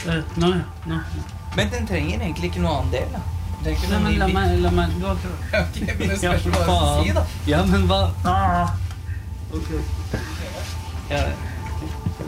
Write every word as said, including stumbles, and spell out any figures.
Uh, nå, ja, nå. Men den trenger egentlig ikke noe annen del, da. Det er ikke Nei, noe men la ny meg, la meg, du har ikke... Ok, men det Ja, spørs for hva jeg skal si, da. Ja, men hva? Ah. Ok. Ja,